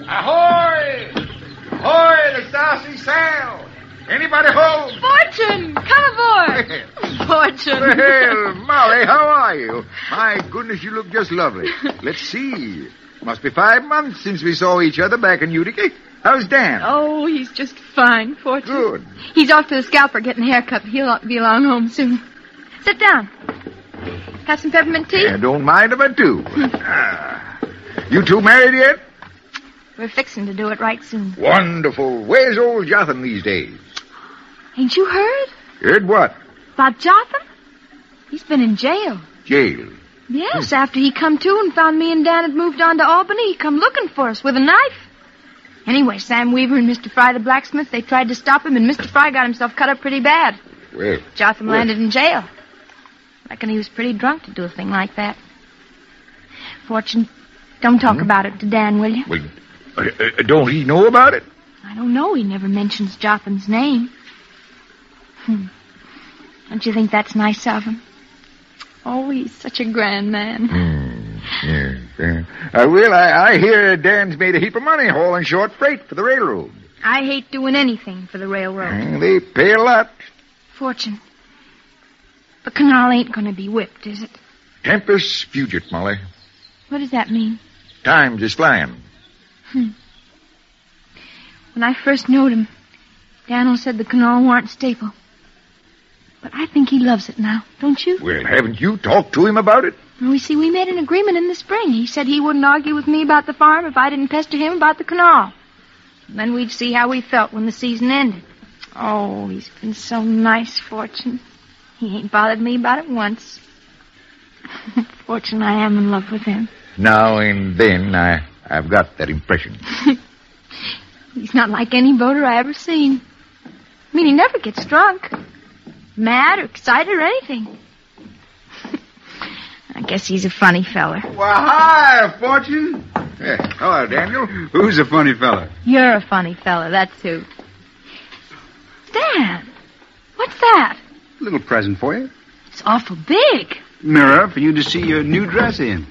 Ahoy! Ahoy, the Saucy Sail! Anybody home? Fortune, come aboard. Fortune. Well, Molly, how are you? My goodness, you look just lovely. Let's see. Must be 5 months since we saw each other back in Utica. How's Dan? Oh, he's just fine, Fortune. Good. He's off to the scalper getting a haircut. He'll be along home soon. Sit down. Have some peppermint tea? I don't mind if I do. You two married yet? We're fixing to do it right soon. Wonderful. Where's old Jotham these days? Ain't you heard? Heard what? About Jotham? He's been in jail. Jail. Yes, after he come to and found me and Dan had moved on to Albany, he come looking for us with a knife. Anyway, Sam Weaver and Mr. Fry the blacksmith, they tried to stop him, and Mr. Fry got himself cut up pretty bad. Well. Jotham landed in jail. Reckon he was pretty drunk to do a thing like that. Fortune, don't talk about it to Dan, will you? Well, don't he know about it? I don't know. He never mentions Jotham's name. Don't you think that's nice of him? Oh, he's such a grand man. Yes. Well, I hear Dan's made a heap of money hauling short freight for the railroad. I hate doing anything for the railroad. They pay a lot. Fortune, the canal ain't going to be whipped, is it? Tempus fugit, Molly. What does that mean? Time's is flying. When I first knowed him, Daniel said the canal warn't staple. But I think he loves it now, don't you? Well, haven't you talked to him about it? Well, see, we made an agreement in the spring. He said he wouldn't argue with me about the farm if I didn't pester him about the canal. And then we'd see how we felt when the season ended. Oh, he's been so nice, Fortune. He ain't bothered me about it once. Fortune, I am in love with him. Now and then, I've got that impression. He's not like any boater I ever seen. I mean, he never gets drunk. Mad or excited or anything. I guess he's a funny fella. Well, hi, Fortune. Yeah. Hello, Daniel. Who's a funny fella? You're a funny fella, that's who. Dan, what's that? A little present for you. It's awful big. Mirror for you to see your new dress in.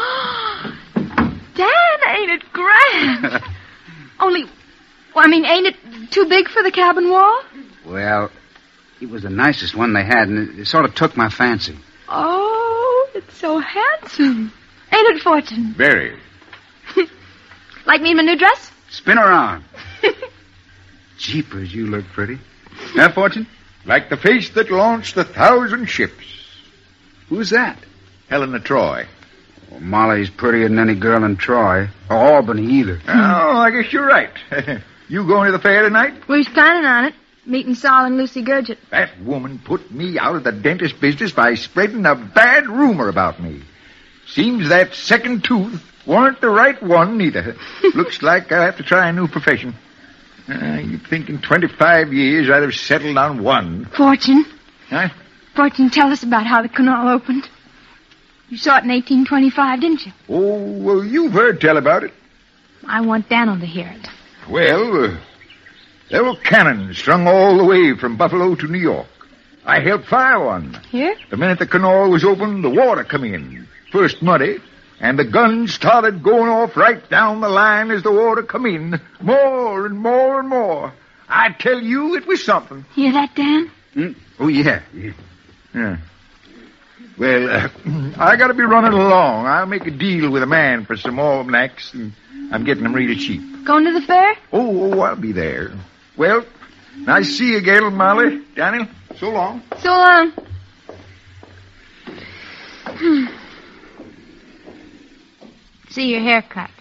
Dan, ain't it grand? Ain't it too big for the cabin wall? Well, it was the nicest one they had, and it sort of took my fancy. Oh, it's so handsome. Ain't it, Fortune? Very. Like me in my new dress? Spin around. Jeepers, you look pretty. Huh, Fortune? Like the face that launched 1,000 ships. Who's that? Helena Troy. Oh, Molly's prettier than any girl in Troy. Or Albany, either. Oh, I guess you're right. You going to the fair tonight? We was planning on it. Meeting Sol and Lucy Gurgit. That woman put me out of the dentist business by spreading a bad rumor about me. Seems that second tooth weren't the right one, neither. Looks like I'll have to try a new profession. You'd think in 25 years I'd have settled on one. Fortune. Huh? Fortune, tell us about how the canal opened. You saw it in 1825, didn't you? Oh, well, you've heard tell about it. I want Daniel to hear it. Well, there were cannons strung all the way from Buffalo to New York. I helped fire one. Here? The minute the canal was open, the water come in. First muddy, and the guns started going off right down the line as the water come in. More and more and more. I tell you, it was something. Hear that, Dan? Oh, yeah. Yeah. Well, I gotta be running along. I'll make a deal with a man for some almanacs, and I'm getting them really cheap. Going to the fair? Oh, I'll be there. Well, nice to see you again, Molly. Daniel, so long. So long. See your haircut.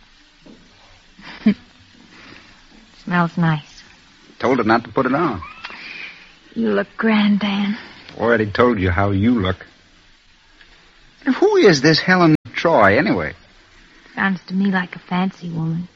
Smells nice. Told her not to put it on. You look grand, Dan. Already told you how you look. And who is this Helen Troy, anyway? Sounds to me like a fancy woman.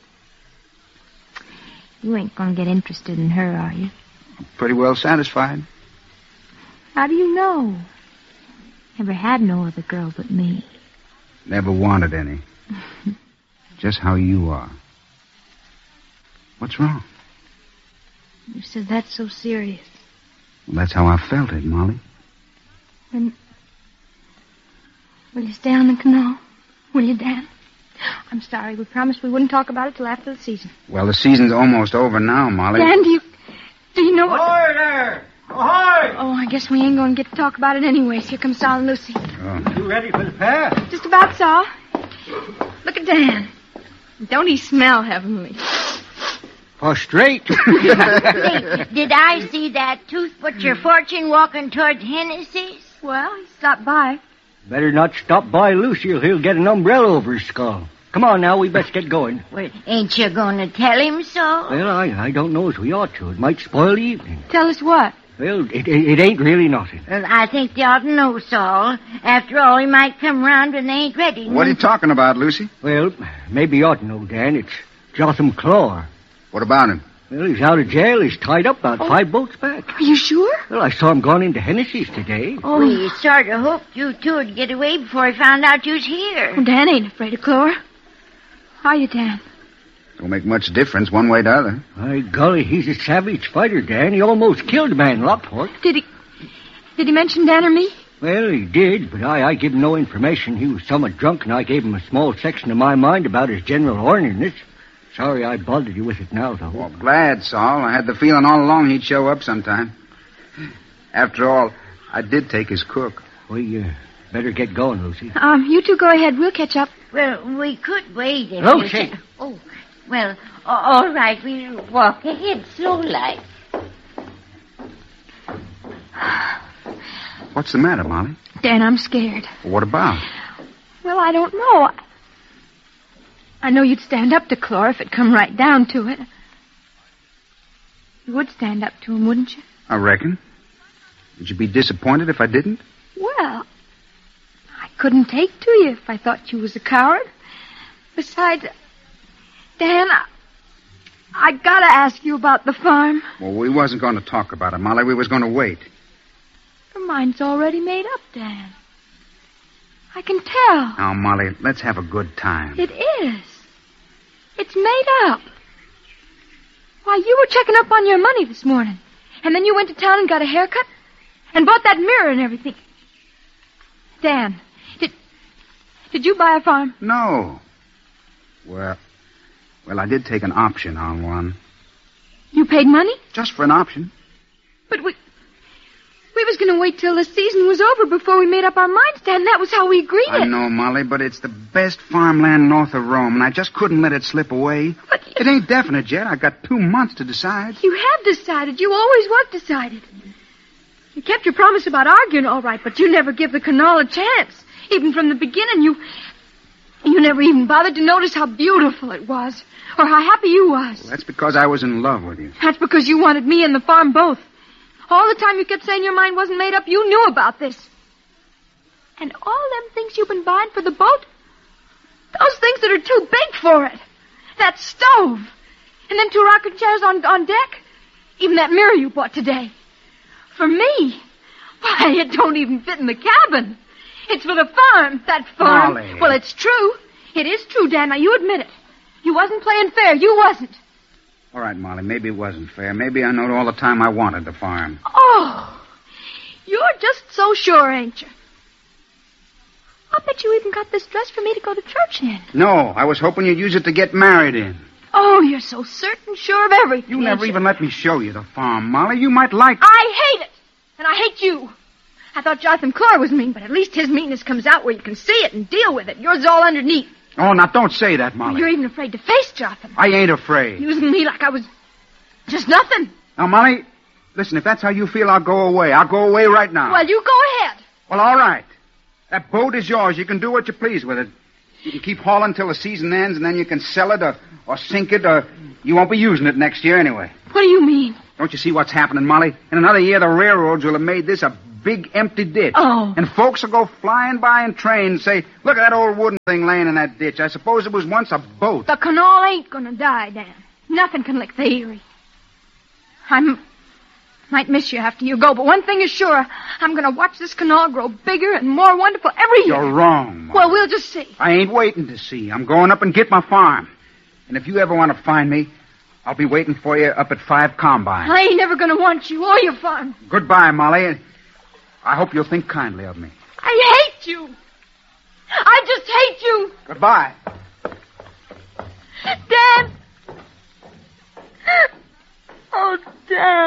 You ain't gonna get interested in her, are you? Pretty well satisfied. How do you know? Never had no other girl but me. Never wanted any. Just how you are. What's wrong? You said that's so serious. Well, that's how I felt it, Molly. Then, will you stay on the canal? Will you, Dan? I'm sorry. We promised we wouldn't talk about it till after the season. Well, the season's almost over now, Molly. Dan, do you know what... Ahoy there! Ahoy! Oh, I guess we ain't going to get to talk about it anyways. Here comes Sol and Lucy. Oh. You ready for the pair? Just about, Sol. Look at Dan. Don't he smell heavenly? For straight. Say, did I see that tooth butcher Fortune walking towards Hennessy's? Well, he stopped by. Better not stop by Lucy or he'll get an umbrella over his skull. Come on now, we best get going. Well, ain't you going to tell him so? Well, I don't know as we ought to. It might spoil the evening. Tell us what? Well, it ain't really nothing. Well, I think they ought to know, Saul. After all, he might come round when they ain't ready. What are you talking about, Lucy? Well, maybe you ought to know, Dan. It's Jotham Claw. What about him? Well, he's out of jail. He's tied up about 5 boats back. Are you sure? Well, I saw him gone into Hennessy's today. Oh, We sort of hoped you two would get away before he found out you was here. Dan ain't afraid of Clora. Are you, Dan? Don't make much difference one way or the other. My golly, he's a savage fighter, Dan. He almost killed a man in Lockport. Did he mention Dan or me? Well, he did, but I gave him no information. He was somewhat drunk, and I gave him a small section of my mind about his general orneriness. Sorry I bothered you with it now, though. Well, glad, Saul. I had the feeling all along he'd show up sometime. After all, I did take his cook. We better get going, Lucy. You two go ahead. We'll catch up. Well, we could wait if Lucy! you... Oh, well, all right. We'll walk ahead slow like. What's the matter, Molly? Dan, I'm scared. What about? Well, I don't know. I know you'd stand up to Clora if it come right down to it. You would stand up to him, wouldn't you? I reckon. Would you be disappointed if I didn't? Well, I couldn't take to you if I thought you was a coward. Besides, Dan, I gotta ask you about the farm. Well, we wasn't going to talk about it, Molly. We was going to wait. Your mind's already made up, Dan. I can tell. Now, Molly, let's have a good time. It is. It's made up. Why, you were checking up on your money this morning. And then you went to town and got a haircut and bought that mirror and everything. Dan, did you buy a farm? No. Well, I did take an option on one. You paid money? Just for an option. But we was going to wait till the season was over before we made up our minds, Dan. That was how we agreed I know, Molly, but it's the best farmland north of Rome, and I just couldn't let it slip away. But It ain't definite yet. I got 2 months to decide. you have decided. You always was decided. You kept your promise about arguing, all right, but you never give the canal a chance. Even from the beginning, you never even bothered to notice how beautiful it was, or how happy you was. Well, that's because I was in love with you. That's because you wanted me and the farm both. All the time you kept saying your mind wasn't made up, you knew about this. And all them things you've been buying for the boat, those things that are too big for it. That stove, and them 2 rocking chairs on deck, even that mirror you bought today. For me, why, it don't even fit in the cabin. It's for the farm, that farm. Molly. Well, it's true. It is true, Dan. Now, you admit it. You wasn't playing fair. You wasn't. All right, Molly, maybe it wasn't fair. Maybe I knowed all the time I wanted the farm. Oh, you're just so sure, ain't you? I'll bet you even got this dress for me to go to church in. No, I was hoping you'd use it to get married in. Oh, you're so certain sure of everything. You ain't never even let me show you the farm, Molly. You might like it. I hate it. And I hate you. I thought Jotham Clore was mean, but at least his meanness comes out where you can see it and deal with it. Yours is all underneath. Oh, now don't say that, Molly. You're even afraid to face Jotham. I ain't afraid. Using me like I was just nothing. Now, Molly, listen, if that's how you feel, I'll go away. I'll go away right now. Well, you go ahead. Well, all right. That boat is yours. You can do what you please with it. You can keep hauling till the season ends, and then you can sell it or sink it, or you won't be using it next year anyway. What do you mean? Don't you see what's happening, Molly? In another year, the railroads will have made this a big empty ditch. Oh. And folks will go flying by in trains and say, look at that old wooden thing laying in that ditch. I suppose it was once a boat. The canal ain't gonna die, Dan. Nothing can lick the Erie. I might miss you after you go, but one thing is sure. I'm gonna watch this canal grow bigger and more wonderful every year. You're wrong, Molly. Well, we'll just see. I ain't waiting to see. I'm going up and get my farm. And if you ever want to find me, I'll be waiting for you up at 5 Combine. I ain't never gonna want you or your farm. Goodbye, Molly. I hope you'll think kindly of me. I hate you. I just hate you. Goodbye. down.